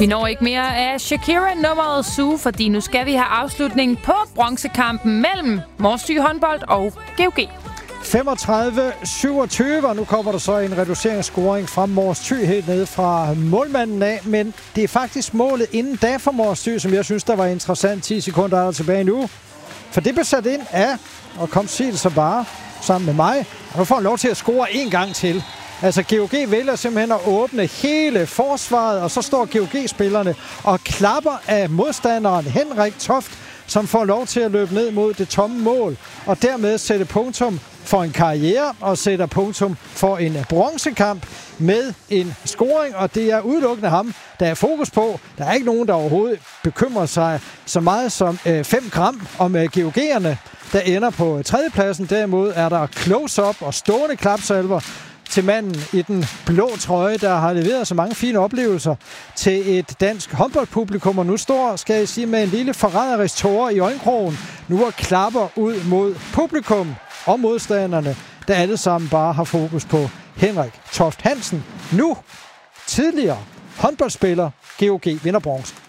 Vi når ikke mere af Shakira-nummeret Zoo, fordi nu skal vi have afslutningen på bronzekampen mellem Mors Thy håndbold og GOG. 35-27, og nu kommer der så en reduceringsscoring fra Mors Thy helt nede fra målmanden af, men det er faktisk målet inden da for Mors Thy, som jeg synes, der var interessant. 10 sekunder er der tilbage nu, for det blev sat ind af, og kom sig så bare sammen med mig, og nu får han lov til at score en gang til. Altså, GOG vælger simpelthen at åbne hele forsvaret, og så står GOG-spillerne og klapper af modstanderen Henrik Toft, som får lov til at løbe ned mod det tomme mål, og dermed sætte punktum for en karriere, og sætter punktum for en bronzekamp med en scoring, og det er udelukkende ham, der er fokus på. Der er ikke nogen, der overhovedet bekymrer sig så meget som 5 gram om GOG'erne, der ender på tredjepladsen. Derimod er der close-up og stående klapsalver til manden i den blå trøje, der har leveret så mange fine oplevelser til et dansk håndboldpublikum, og nu står, skal jeg sige, med en lille forræderisk tåre i øjenkrogen, nu og klapper ud mod publikum og modstanderne, der alle sammen bare har fokus på Henrik Toft Hansen. Nu tidligere håndboldspiller, GOG vinder bronze.